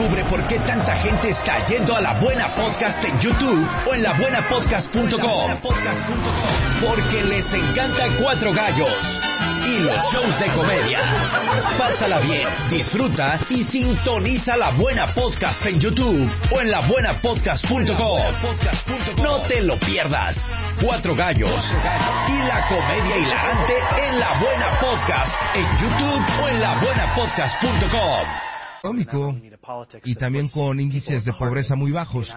Descubre por qué tanta gente está yendo a La Buena Podcast en YouTube o en labuenapodcast.com. Porque les encanta Cuatro Gallos y los shows de comedia. Pásala bien, disfruta y sintoniza La Buena Podcast en YouTube o en labuenapodcast.com. No te lo pierdas. Cuatro Gallos y la comedia hilarante en La Buena Podcast en YouTube o en labuenapodcast.com. Económico y también con índices de pobreza muy bajos.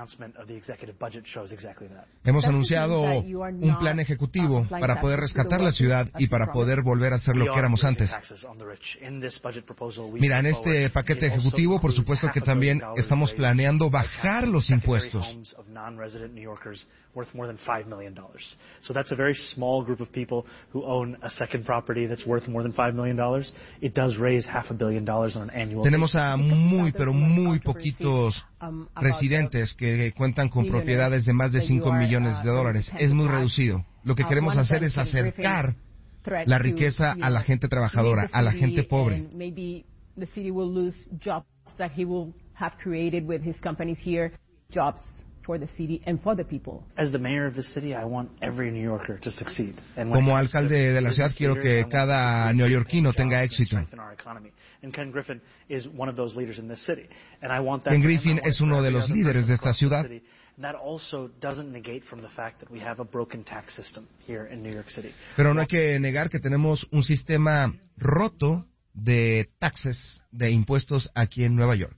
Hemos anunciado un plan ejecutivo para poder rescatar la ciudad y para poder volver a ser lo que éramos antes. Mira, en este paquete ejecutivo, por supuesto que también estamos planeando bajar los impuestos. Tenemos a muy, pero muy poquitos residentes que cuentan con propiedades de más de $5 millones. Es muy reducido. Lo que queremos hacer es acercar la riqueza a la gente trabajadora, a la gente pobre. Como alcalde de la ciudad, quiero que cada neoyorquino tenga éxito. Ken Griffin es uno de los líderes de esta ciudad. Pero no hay que negar que tenemos un sistema roto de taxes, de impuestos aquí en Nueva York.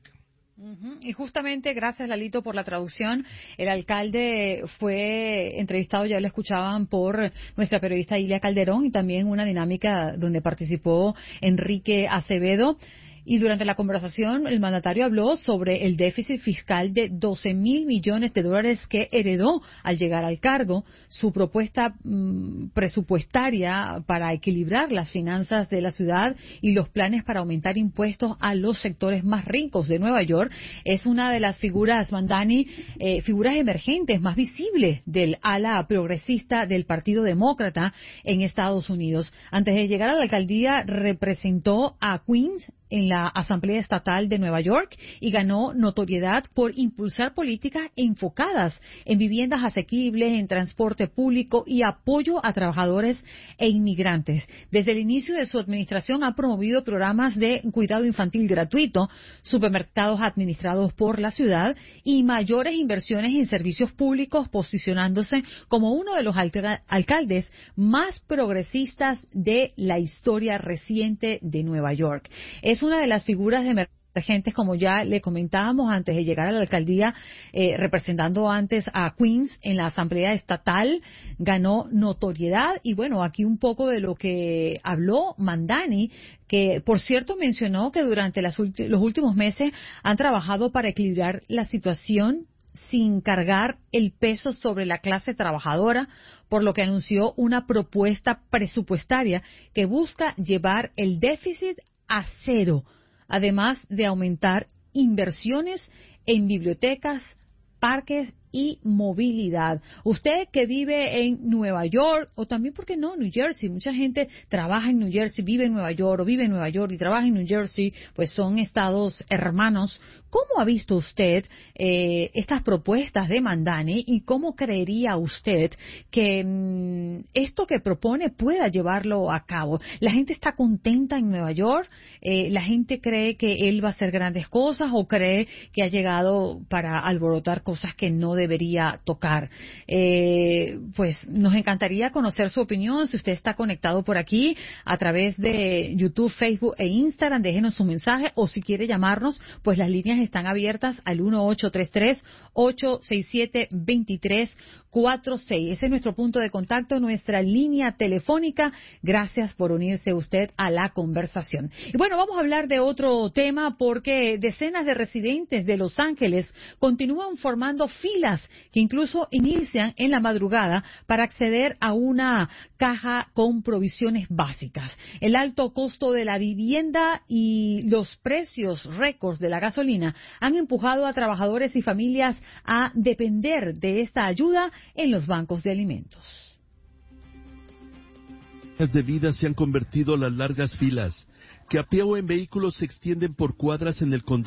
Y justamente, gracias Lalito por la traducción, el alcalde fue entrevistado, ya lo escuchaban, por nuestra periodista Ilia Calderón, y también una dinámica donde participó Enrique Acevedo. Y durante la conversación, el mandatario habló sobre el déficit fiscal de $12,000 millones que heredó al llegar al cargo, su propuesta presupuestaria para equilibrar las finanzas de la ciudad y los planes para aumentar impuestos a los sectores más ricos de Nueva York. Es una de las figuras, Mandani, figuras emergentes más visibles del ala progresista del Partido Demócrata en Estados Unidos. Antes de llegar a la alcaldía, representó a Queens en la Asamblea Estatal de Nueva York y ganó notoriedad por impulsar políticas enfocadas en viviendas asequibles, en transporte público y apoyo a trabajadores e inmigrantes. Desde el inicio de su administración ha promovido programas de cuidado infantil gratuito, supermercados administrados por la ciudad y mayores inversiones en servicios públicos, posicionándose como uno de los alcaldes más progresistas de la historia reciente de Nueva York. Es una de las figuras emergentes, como ya le comentábamos antes de llegar a la alcaldía, representando antes a Queens en la Asamblea Estatal, ganó notoriedad. Y bueno, aquí un poco de lo que habló Mandani, que por cierto mencionó que durante los últimos meses han trabajado para equilibrar la situación sin cargar el peso sobre la clase trabajadora, por lo que anunció una propuesta presupuestaria que busca llevar el déficit a cero, además de aumentar inversiones en bibliotecas, parques y movilidad. Usted que vive en Nueva York, o también, ¿por qué no?, New Jersey. Mucha gente trabaja en New Jersey, vive en Nueva York, o vive en Nueva York y trabaja en New Jersey, pues son estados hermanos. ¿Cómo ha visto usted estas propuestas de Mandani y cómo creería usted que esto que propone pueda llevarlo a cabo? ¿La gente está contenta en Nueva York? ¿La gente cree que él va a hacer grandes cosas o cree que ha llegado para alborotar cosas que no debería tocar? Pues nos encantaría conocer su opinión. Si usted está conectado por aquí a través de YouTube, Facebook e Instagram, déjenos su mensaje, o si quiere llamarnos, pues las líneas están abiertas al 1-833-867-2346. Ese es nuestro punto de contacto, nuestra línea telefónica. Gracias por unirse usted a la conversación. Y bueno, vamos a hablar de otro tema, porque decenas de residentes de Los Ángeles continúan formando filas que incluso inician en la madrugada para acceder a una caja con provisiones básicas. El alto costo de la vivienda y los precios récords de la gasolina han empujado a trabajadores y familias a depender de esta ayuda en los bancos de alimentos. Las de vida se han convertido las largas filas que a pie o en vehículos se extienden por cuadras en el condado